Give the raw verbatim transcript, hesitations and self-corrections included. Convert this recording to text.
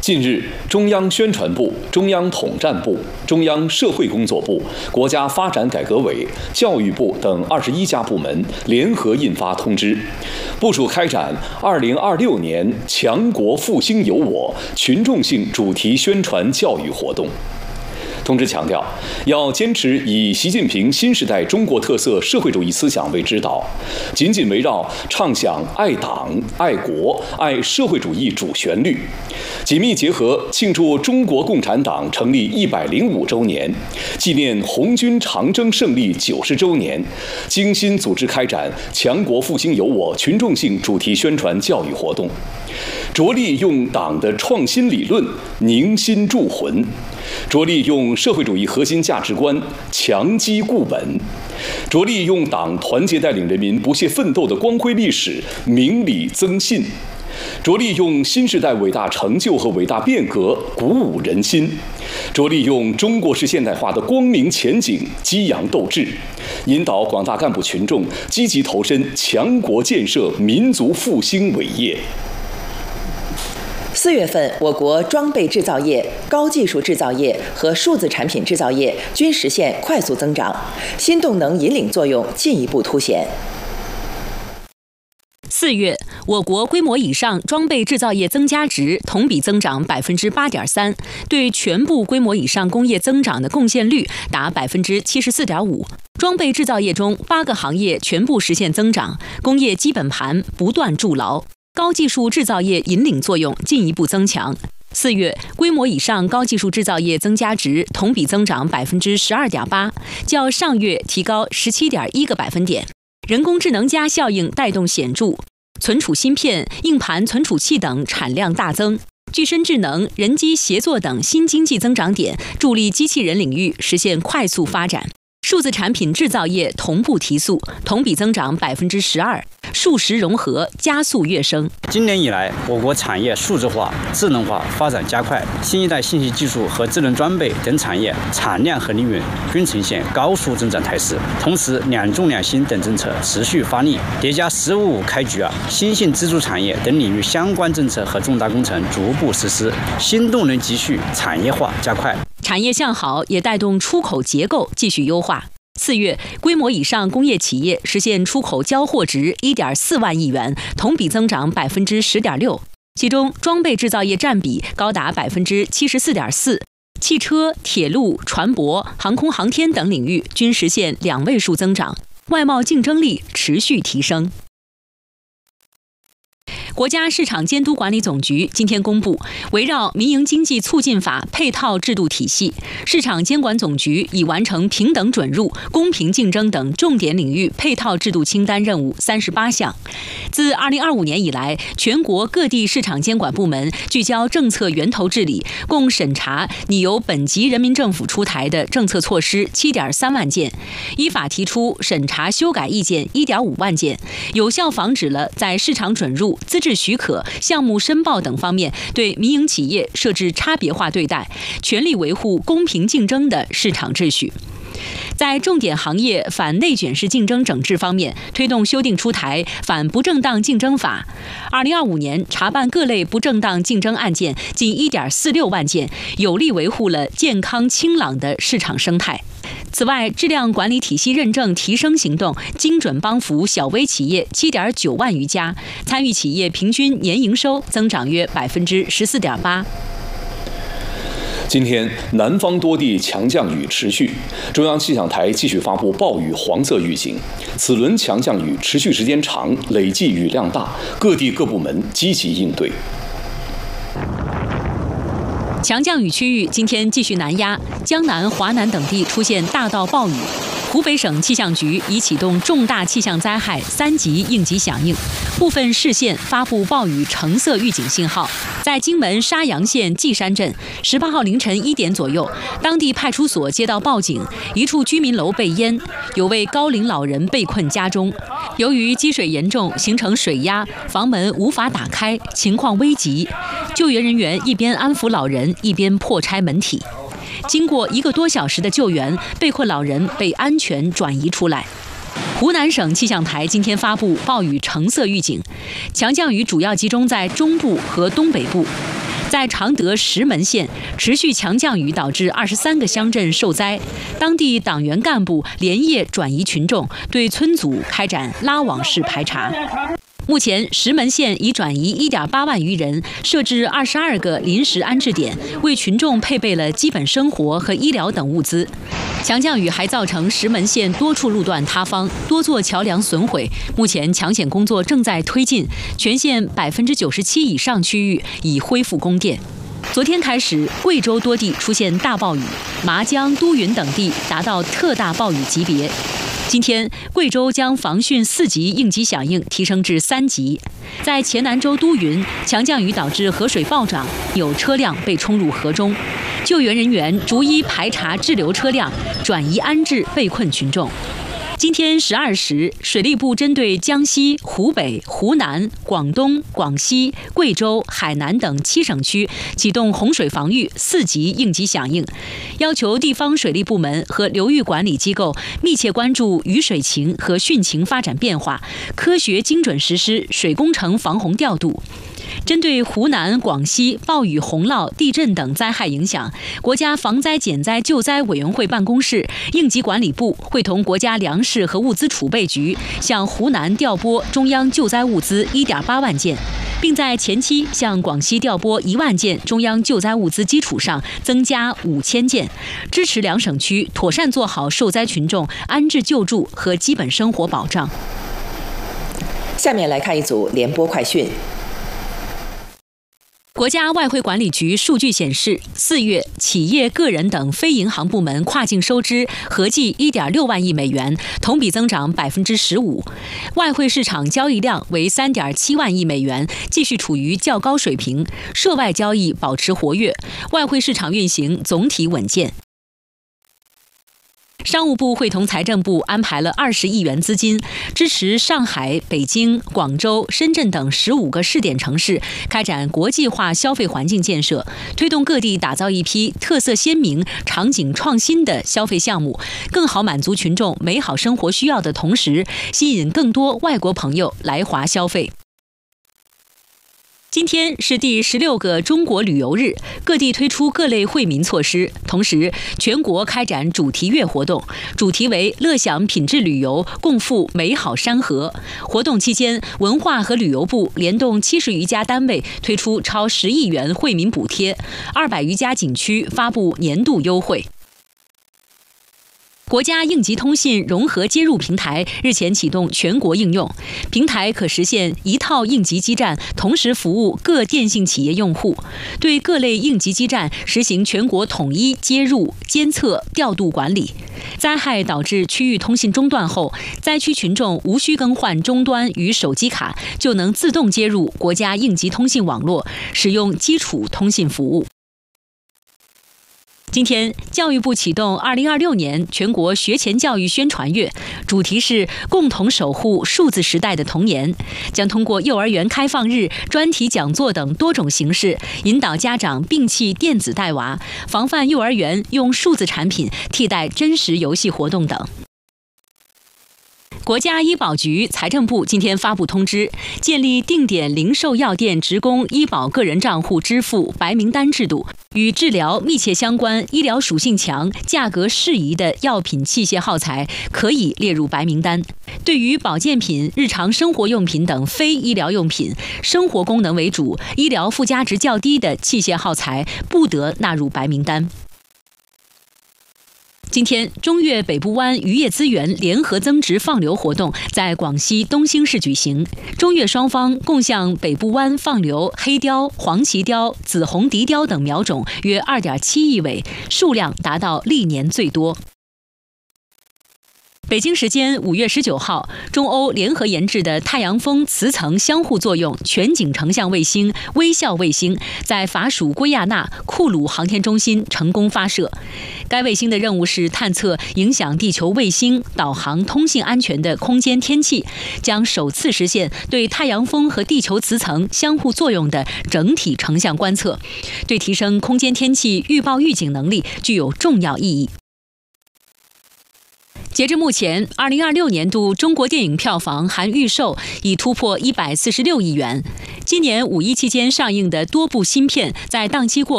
近日，中央宣传部、中央统战部、中央社会工作部、国家发展改革委、教育部等二十一家部门联合印发通知，部署开展二零二六年强国复兴有我群众性主题宣传教育活动。通知强调，要坚持以习近平新时代中国特色社会主义思想为指导，紧紧围绕唱响爱党、爱国、爱社会主义主旋律，紧密结合庆祝中国共产党成立一百零五周年、纪念红军长征胜利九十周年，精心组织开展强国复兴有我群众性主题宣传教育活动，着力用党的创新理论凝心铸魂，着力用社会主义核心价值观强基固本，着力用党团结带领人民不懈奋斗的光辉历史明理增信，着力用新时代伟大成就和伟大变革鼓舞人心，着力用中国式现代化的光明前景激扬斗志，引导广大干部群众积极投身强国建设、民族复兴伟业。 四月份，我国装备制造业、高技术制造业和数字产品制造业均实现快速增长，新动能引领作用进一步凸显。 四月，我国规模以上装备制造业增加值同比增长百分之八点三，对全部规模以上工业增长的贡献率达百分之七十四点五。装备制造业中，八个行业全部实现增长，工业基本盘不断筑牢。高技术制造业引领作用进一步增强。四月，规模以上高技术制造业增加值同比增长百分之十二点八，较上月提高十七点一个百分点。人工智能加效应带动显著，存储芯片、硬盘存储器等产量大增。具身智能、人机协作等新经济增长点助力机器人领域实现快速发展。数字产品制造业同步提速，同比增长百分之十二，数实融合加速跃升。 今年以来，我国产业数字化、智能化发展加快，新一代信息技术和智能装备等产业产量和利润均呈现高速增长态势。同时，两重两新等政策持续发力，叠加“十五五”开局啊，新兴支柱产业等领域相关政策和重大工程逐步实施，新动能急续，产业化加快。 产业向好也带动出口结构继续优化。四月，规模以上工业企业实现出口交货值一点四万亿元，同比增长百分之十点六。其中，装备制造业占比高达百分之七十四点四，汽车、铁路、船舶、航空航天等领域均实现两位数增长，外贸竞争力持续提升。国家市场监督管理总局今天公布，围绕民营经济促进法配套制度体系，市场监管总局已完成平等准入、公平竞争等重点领域配套制度清单任务三十八项。自二零二五年以来，全国各地市场监管部门聚焦政策源头治理，共审查拟由本级人民政府出台的政策措施七点三万件，依法提出审查修改意见一点五万件，有效防止了在市场准入、资质许可、项目申报等方面对民营企业设置差别化对待，全力维护公平竞争的市场秩序。在重点行业反内卷式竞争整治方面，推动修订出台《反不正当竞争法》。二零二五年查办各类不正当竞争案件近一点四六万件，有力维护了健康清朗的市场生态。此外，质量管理体系认证提升行动精准帮扶小微企业七点九万余家，参与企业平均年营收增长约百分之十四点八。 今天，南方多地强降雨持续，中央气象台继续发布暴雨黄色预警。此轮强降雨持续时间长，累计雨量大，各地各部门积极应对。 强降雨区域今天继续南压，江南、华南等地出现大到暴雨。湖北省气象局已启动重大气象灾害三级应急响应，部分市县发布暴雨橙色预警信号。在荆门沙洋县稷山镇，十八号凌晨一点左右，当地派出所接到报警，一处居民楼被淹，有位高龄老人被困家中。由于积水严重，形成水压，房门无法打开，情况危急。救援人员一边安抚老人，一边破拆门体。经过一个多小时的救援，被困老人被安全转移出来。湖南省气象台今天发布暴雨橙色预警，强降雨主要集中在中部和东北部。 在常德石门县，持续强降雨导致二十三个乡镇受灾，当地党员干部连夜转移群众，对村组开展拉网式排查。目前，石门县已转移 一点八万余人，设置二十二个临时安置点，为群众配备了基本生活和医疗等物资。强降雨还造成石门县多处路段塌方，多座桥梁损毁。目前抢险工作正在推进，全县百分之九十七以上区域已恢复供电。昨天开始，贵州多地出现大暴雨，麻江、都匀等地达到特大暴雨级别。今天，贵州将防汛四级应急响应提升至三级。在黔南州都匀，强降雨导致河水暴涨，有车辆被冲入河中，救援人员逐一排查滞留车辆，转移安置被困群众。今天十二时，水利部针对江西、湖北、湖南、广东、广西、贵州、海南等七省区启动洪水防御四级应急响应，要求地方水利部门和流域管理机构密切关注雨水情和汛情发展变化，科学精准实施水工程防洪调度。针对湖南、广西暴雨、洪涝、地震等灾害影响，国家防灾减灾救灾委员会办公室、应急管理部会同国家粮食和物资储备局向湖南调拨中央救灾物资 一点八万件，并在前期向广西调拨一万件中央救灾物资基础上增加五千件，支持两省区妥善做好受灾群众安置救助和基本生活保障。 下面来看一组联播快讯。 国家外汇管理局数据显示，四月企业、个人等非银行部门跨境收支合计 一点六万亿美元，同比增长 百分之十五。外汇市场交易量为 三点七万亿美元，继续处于较高水平。涉外交易保持活跃，外汇市场运行总体稳健。商务部会同财政部安排了二十亿元资金，支持上海、北京、广州、深圳等十五个试点城市开展国际化消费环境建设，推动各地打造一批特色鲜明、场景创新的消费项目，更好满足群众美好生活需要的同时，吸引更多外国朋友来华消费。今天是第十六个中国旅游日，各地推出各类惠民措施，同时全国开展主题月活动，主题为乐享品质旅游，共赴美好山河。活动期间，文化和旅游部联动七十余家单位推出超十亿元惠民补贴，二百余家景区发布年度优惠。国家应急通信融合接入平台日前启动全国应用，平台可实现一套应急基站同时服务各电信企业用户，对各类应急基站实行全国统一接入、监测、调度管理。灾害导致区域通信中断后，灾区群众无需更换终端与手机卡，就能自动接入国家应急通信网络，使用基础通信服务。今天，教育部启动二零二六年全国学前教育宣传月，主题是共同守护数字时代的童年，将通过幼儿园开放日、专题讲座等多种形式，引导家长摒弃电子带娃，防范幼儿园用数字产品替代真实游戏活动等。国家医保局、财政部今天发布通知，建立定点零售药店职工医保个人账户支付白名单制度，与治疗密切相关、医疗属性强、价格适宜的药品、器械、耗材可以列入白名单。对于保健品、日常生活用品等非医疗用品、生活功能为主、医疗附加值较低的器械耗材，不得纳入白名单。今天，中越北部湾渔业资源联合增值放流活动在广西东兴市举行。中越双方共向北部湾放流黑鲷、黄鳍鲷、紫红笛鲷等苗种约 二点七亿尾，数量达到历年最多。北京时间五月十九号，中欧联合研制的太阳风磁层相互作用全景成像卫星“微笑卫星”在法属圭亚那库鲁航天中心成功发射。该卫星的任务是探测影响地球卫星导航通信安全的空间天气，将首次实现对太阳风和地球磁层相互作用的整体成像观测，对提升空间天气预报预警能力具有重要意义。 截至目前，二零二六年度中国电影票房含预售已突破一百四十六亿元。今年五一期间上映的多部新片，在档期过